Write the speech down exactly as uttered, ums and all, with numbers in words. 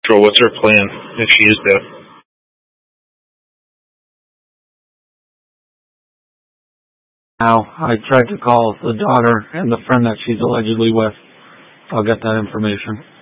So what's her plan if she is there? Now, I tried to call the daughter and the friend that she's allegedly with. I'll get that information.